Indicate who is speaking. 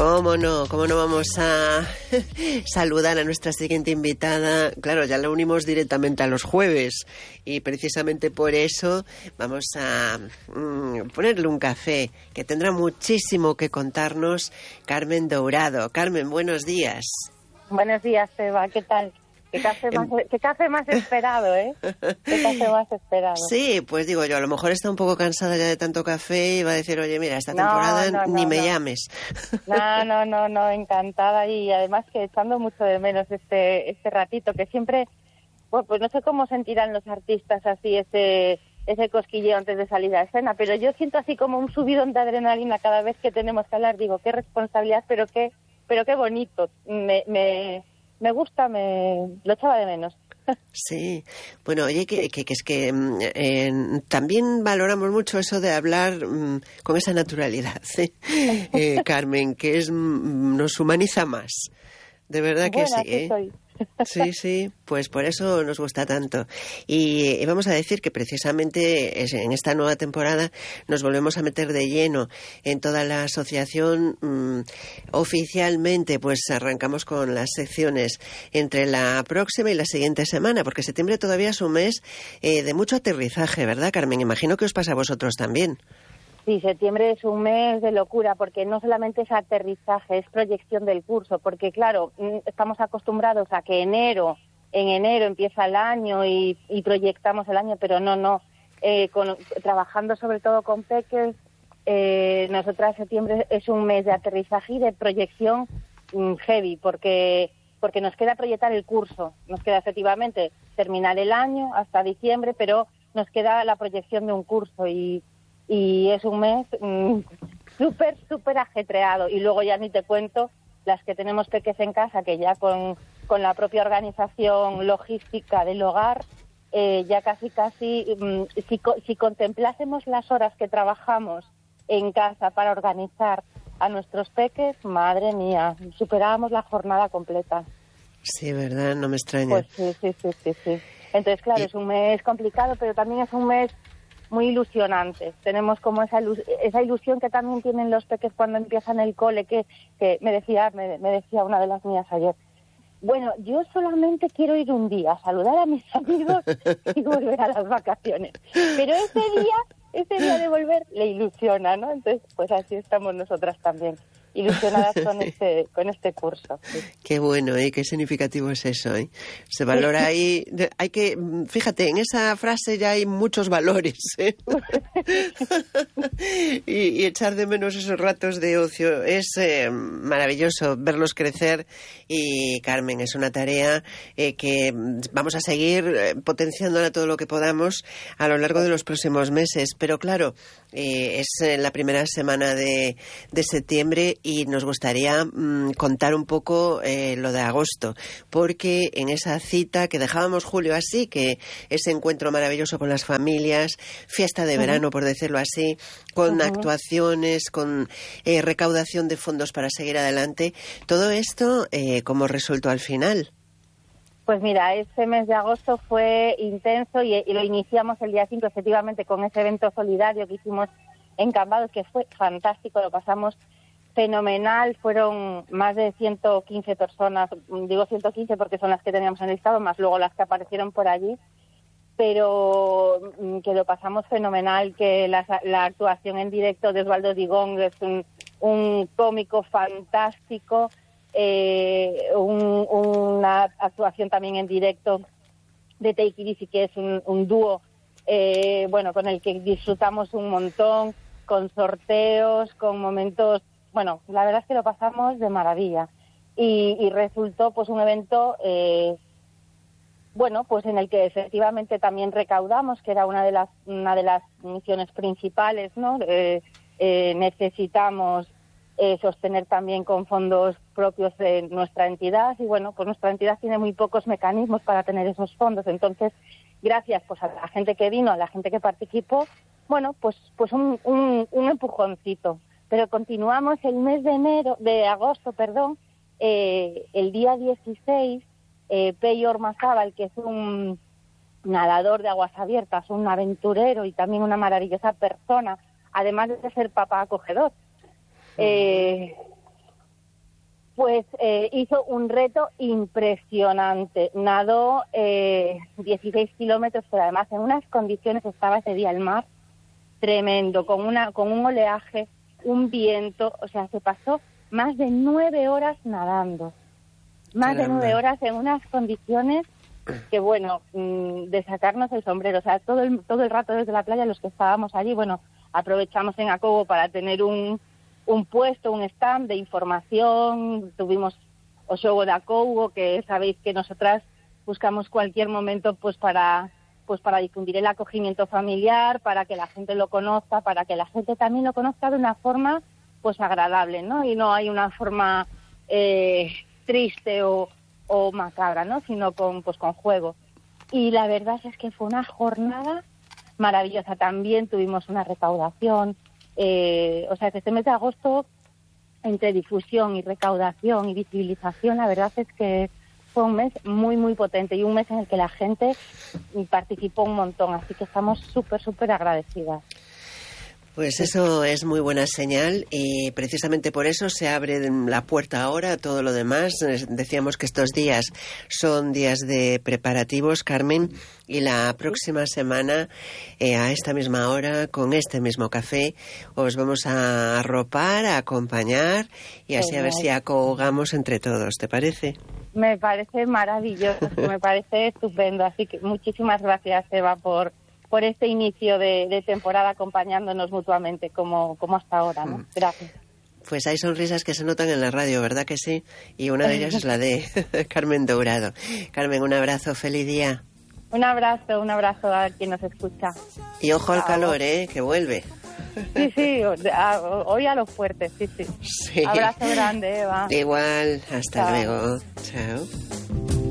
Speaker 1: ¿Cómo no vamos a saludar a nuestra siguiente invitada? Claro, ya la unimos directamente a los jueves y precisamente por eso vamos a ponerle un café que tendrá muchísimo que contarnos Carmen Dourado. Carmen, buenos días.
Speaker 2: Buenos días, Eva, ¿qué tal? ¿Qué café más esperado, eh? ¿Qué café más esperado?
Speaker 1: Sí, pues digo yo, a lo mejor está un poco cansada ya de tanto café y va a decir, oye, mira, esta temporada ni me llames.
Speaker 2: No, encantada y además que echando mucho de menos este ratito, que siempre, bueno, pues no sé cómo sentirán los artistas así ese cosquilleo antes de salir a escena, pero yo siento así como un subidón de adrenalina cada vez que tenemos que hablar, digo, qué responsabilidad, pero qué bonito, me gusta, lo echaba de menos.
Speaker 1: Sí, bueno, oye, que es que también valoramos mucho eso de hablar con esa naturalidad, Carmen, que nos humaniza más, de verdad que
Speaker 2: bueno,
Speaker 1: sí, ¿eh?
Speaker 2: Soy.
Speaker 1: Sí, pues por eso nos gusta tanto. Y vamos a decir que precisamente en esta nueva temporada nos volvemos a meter de lleno en toda la asociación. Oficialmente, pues arrancamos con las secciones entre la próxima y la siguiente semana, porque septiembre todavía es un mes de mucho aterrizaje, ¿verdad, Carmen? Imagino que os pasa a vosotros también.
Speaker 2: Sí, septiembre es un mes de locura porque no solamente es aterrizaje, es proyección del curso, porque claro, estamos acostumbrados a que en enero empieza el año y proyectamos el año, pero no. Trabajando sobre todo con peques, nosotras septiembre es un mes de aterrizaje y de proyección heavy, porque nos queda proyectar el curso, nos queda efectivamente terminar el año hasta diciembre, pero nos queda la proyección de un curso y es un mes súper ajetreado. Y luego ya ni te cuento las que tenemos peques en casa, que ya con la propia organización logística del hogar, ya casi, si contemplásemos las horas que trabajamos en casa para organizar a nuestros peques, madre mía, superábamos la jornada completa.
Speaker 1: Sí, ¿verdad? No me extraña.
Speaker 2: Pues sí. Entonces, claro, es un mes complicado, pero también es un mes muy ilusionante. Tenemos como esa ilusión que también tienen los peques cuando empiezan el cole, que me decía una de las mías ayer. Bueno, yo solamente quiero ir un día a saludar a mis amigos y volver a las vacaciones. Pero ese día de volver le ilusiona, ¿no? Entonces, pues así estamos nosotras también, ilusionadas con este curso. Sí.
Speaker 1: Qué bueno, qué significativo es eso, ¿eh? Se valora ahí, hay que, fíjate, en esa frase ya hay muchos valores, ¿eh? y echar de menos esos ratos de ocio es maravilloso verlos crecer y Carmen, es una tarea que vamos a seguir potenciándola todo lo que podamos a lo largo de los próximos meses, pero claro, es la primera semana de septiembre y nos gustaría contar un poco lo de agosto, porque en esa cita que dejábamos julio así, que ese encuentro maravilloso con las familias, fiesta de verano, por decirlo así, con actuaciones, con recaudación de fondos para seguir adelante, todo esto, ¿cómo resultó al final?
Speaker 2: Pues mira, este mes de agosto fue intenso y lo iniciamos el día 5, efectivamente, con ese evento solidario que hicimos en Cambados, que fue fantástico, lo pasamos fenomenal, fueron más de 115 personas, digo 115 porque son las que teníamos en el listado, más luego las que aparecieron por allí, pero que lo pasamos fenomenal, que la actuación en directo de Osvaldo Digón es un cómico fantástico, una actuación también en directo de Take It Easy, que es un dúo con el que disfrutamos un montón, con sorteos, con momentos, bueno, la verdad es que lo pasamos de maravilla y resultó pues un evento pues en el que efectivamente también recaudamos, que era una de las misiones principales, ¿no? Necesitamos sostener también con fondos propios de nuestra entidad y bueno, pues nuestra entidad tiene muy pocos mecanismos para tener esos fondos, entonces gracias pues a la gente que vino, a la gente que participó, bueno, pues un empujoncito, pero continuamos el mes de agosto, el día 16, Peyo Ormazábal, que es un nadador de aguas abiertas, un aventurero y también una maravillosa persona, además de ser papá acogedor, Pues hizo un reto impresionante. Nadó 16 kilómetros, pero además en unas condiciones estaba ese día el mar tremendo, con un oleaje, un viento. O sea, se pasó más de 9 horas nadando. Más de 9 horas en unas condiciones que, bueno, de sacarnos el sombrero. O sea, todo el rato desde la playa, los que estábamos allí, bueno, aprovechamos en Acobo para tener un puesto, un stand de información. Tuvimos o xogo de Acobo, que sabéis que nosotras buscamos cualquier momento pues para difundir el acogimiento familiar, para que la gente lo conozca, para que la gente también lo conozca de una forma pues agradable, ¿no? Y no hay una forma triste o macabra, ¿no? Sino con juego. Y la verdad es que fue una jornada maravillosa. También tuvimos una recaudación. O sea, que este mes de agosto, entre difusión y recaudación y visibilización, la verdad es que fue un mes muy, muy potente y un mes en el que la gente participó un montón. Así que estamos súper, súper agradecidas.
Speaker 1: Pues eso es muy buena señal y precisamente por eso se abre la puerta ahora a todo lo demás. Decíamos que estos días son días de preparativos, Carmen, y la próxima semana a esta misma hora, con este mismo café, os vamos a arropar, a acompañar y así a ver si acogamos entre todos, ¿te parece?
Speaker 2: Me parece maravilloso, me parece estupendo. Así que muchísimas gracias, Eva, por este inicio de temporada acompañándonos mutuamente como hasta ahora, ¿no? Gracias.
Speaker 1: Pues hay sonrisas que se notan en la radio, ¿verdad que sí? Y una de ellas es la de Carmen Dourado. Carmen, un abrazo, feliz día.
Speaker 2: Un abrazo a quien nos escucha.
Speaker 1: Y ojo al calor, que vuelve.
Speaker 2: Sí, hoy a lo fuerte, sí. Abrazo grande, Eva.
Speaker 1: Igual, hasta
Speaker 2: Chao.
Speaker 1: luego. Chao.